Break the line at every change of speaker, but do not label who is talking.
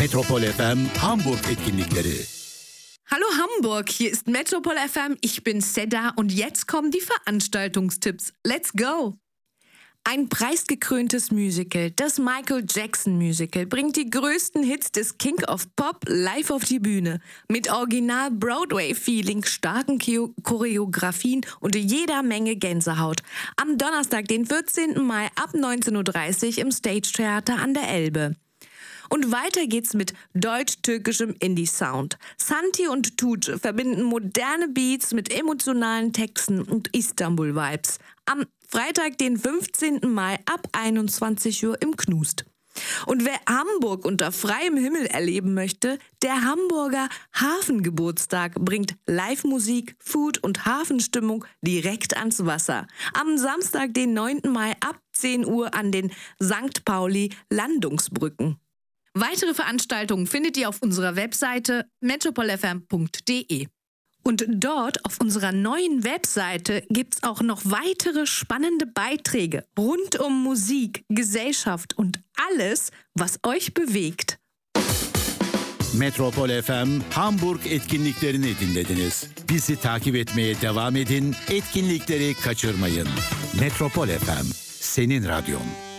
Metropol FM Hamburg etkinlikleri.
Hallo Hamburg, hier ist Metropol FM, ich bin Seda und jetzt kommen die Veranstaltungstipps. Let's go! Ein preisgekröntes Musical, das Michael Jackson Musical, bringt die größten Hits des King of Pop live auf die Bühne. Mit Original Broadway-Feeling, starken Choreografien und jeder Menge Gänsehaut. Am Donnerstag, den 14. Mai ab 19.30 Uhr im Stage Theater an der Elbe. Und weiter geht's mit deutsch-türkischem Indie-Sound. Santi und Tuğçe verbinden moderne Beats mit emotionalen Texten und Istanbul-Vibes. Am Freitag, den 15. Mai ab 21 Uhr im Knust. Und wer Hamburg unter freiem Himmel erleben möchte, der Hamburger Hafengeburtstag bringt Live-Musik, Food und Hafenstimmung direkt ans Wasser. Am Samstag, den 9. Mai ab 10 Uhr an den St. Pauli Landungsbrücken. Weitere Veranstaltungen findet ihr auf unserer Webseite metropolfm.de. Und dort auf unserer neuen Webseite gibt's auch noch weitere spannende Beiträge rund um Musik, Gesellschaft und alles, was euch bewegt.
Metropol FM Hamburg etkinliklerini dinlediniz. Bizi takip etmeye devam edin, etkinlikleri kaçırmayın. Metropol FM, senin radyon.